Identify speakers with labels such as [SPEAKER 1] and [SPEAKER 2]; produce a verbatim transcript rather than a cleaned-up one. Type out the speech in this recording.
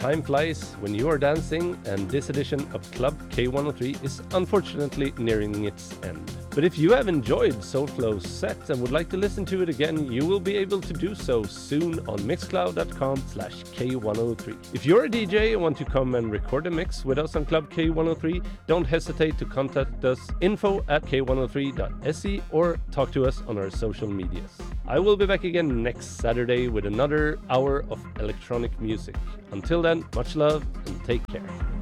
[SPEAKER 1] Time flies when you are dancing, and this edition of Club K one oh three is unfortunately nearing its end. But if you have enjoyed Soulflow's set and would like to listen to it again, you will be able to do so soon on mixcloud.com slash K103. If you're a D J and want to come and record a mix with us on Club K one oh three, don't hesitate to contact us info at K one oh three dot S E or talk to us on our social medias. I will be back again next Saturday with another hour of electronic music. Until then, much love and take care.